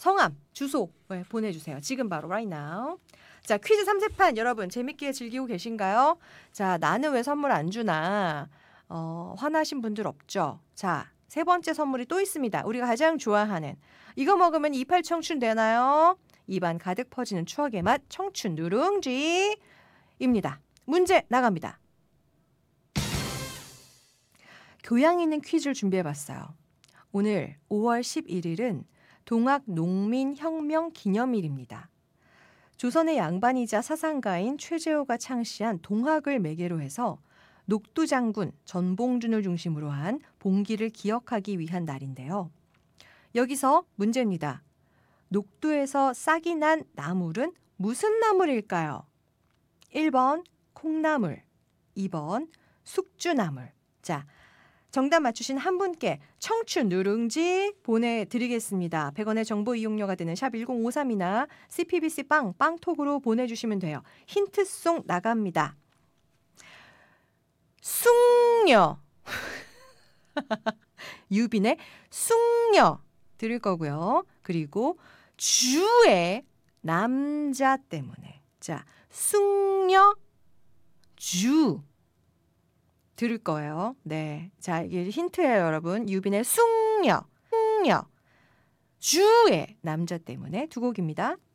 성함, 주소 보내주세요. 지금 바로 right now. 자, 퀴즈 3세판 여러분 재밌게 즐기고 계신가요? 자, 나는 왜 선물 안 주나 화나신 분들 없죠? 자, 세 번째 선물이 또 있습니다. 우리가 가장 좋아하는 이거 먹으면 이팔 청춘 되나요? 입안 가득 퍼지는 추억의 맛 청춘 누룽지입니다. 문제 나갑니다. 교양 있는 퀴즈를 준비해봤어요. 오늘 5월 11일은 동학농민혁명 기념일입니다. 조선의 양반이자 사상가인 최재호가 창시한 동학을 매개로 해서 녹두장군 전봉준을 중심으로 한 봉기를 기억하기 위한 날인데요. 여기서 문제입니다. 녹두에서 싹이 난 나물은 무슨 나물일까요? 1번 콩나물, 2번 숙주나물. 자, 정답 맞추신 한 분께 청춘 누룽지 보내드리겠습니다. 100원의 정보 이용료가 되는 샵 1053이나 CPBC 빵톡으로 보내주시면 돼요. 힌트송 나갑니다. 숭녀 유빈의 숭녀 들을 거고요. 그리고 주의 남자 때문에. 자, 숭녀 주 들을 거예요. 네, 자, 이게 힌트예요, 여러분. 유빈의 숭녀 주의 남자 때문에 두 곡입니다.